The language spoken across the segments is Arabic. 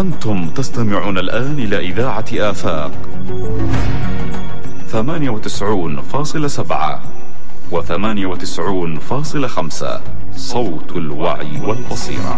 أنتم تستمعون الآن إلى إذاعة آفاق 98.7 و98.5 صوت الوعي والبصيرة.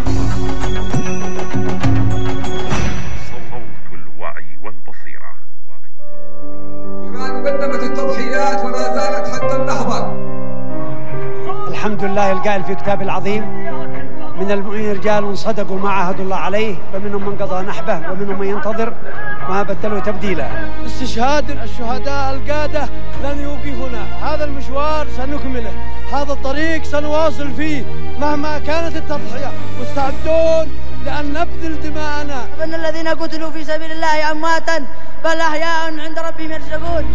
صوت الوعي والبصيرة. إيران قدمت التضحيات ولا زالت حتى اللحظة. الحمد لله القائل في كتاب العظيم: من المؤمنين رجال صدقوا ما عاهدوا الله عليه فمنهم من قضى نحبه ومنهم من ينتظر ما بدلوا تبديلا. استشهاد الشهداء القادة لن يوقفنا، هذا المشوار سنكمله، هذا الطريق سنواصل فيه مهما كانت التضحية، مستعدون لأن نبذل دماءنا. إن الذين قتلوا في سبيل الله أمواتا بل أحياء عند ربهم يرزقون.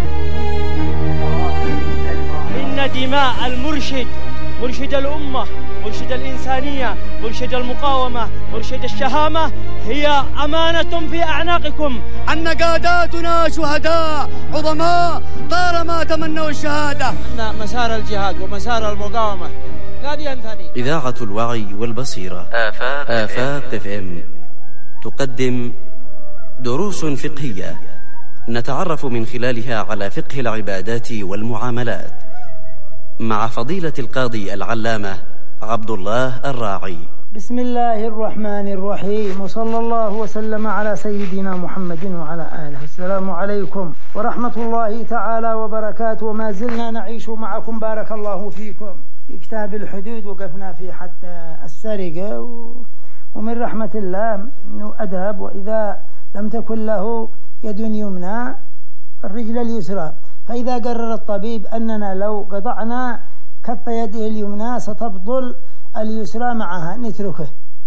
إن دماء المرشد، مرشد الأمة، مرشد الإنسانية، مرشد المقاومة، مرشد الشهامة، هي أمانة في أعناقكم. أن قاداتنا شهداء عظماء طالما تمنوا الشهادة. أن مسار الجهاد ومسار المقاومة لا ينثني. إذاعة الوعي والبصيرة آفاق FM تقدم دروس فقهية نتعرف من خلالها على فقه العبادات والمعاملات مع فضيلة القاضي العلامة عبد الله الراعي. بسم الله الرحمن الرحيم، وصلى الله وسلم على سيدنا محمد وعلى آله. السلام عليكم ورحمة الله تعالى وبركاته. وما زلنا نعيش معكم بارك الله فيكم في كتاب الحدود، وقفنا في حتى السرقة، ومن رحمة الله أنه أدب: وإذا لم تكن له يد يمنى الرجل اليسرى، فإذا قرر الطبيب أننا لو قطعنا كف يده اليمنى ستبطل اليسرى معها، نتركه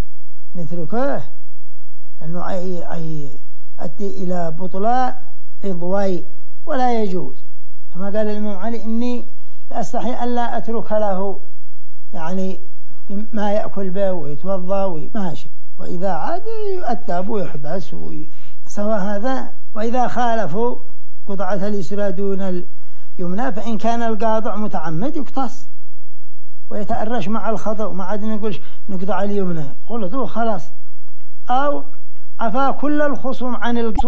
لأنه يؤدي إلى بطلاء إضواء ولا يجوز. كما قال الإمام علي: إني لأستحي ألا أترك له يعني ما يأكل به ويتوضأ وماشي، وإذا عاد يؤدب ويحبس سواء هذا. وإذا خالفوا قطعة اليسرى دون اليمنى، فإن كان القاطع متعمد يقتص ويتأرش مع الخطأ، وما عاد نقولش نقطع اليمنى، قلت خلاص، أو عفا كل الخصوم عن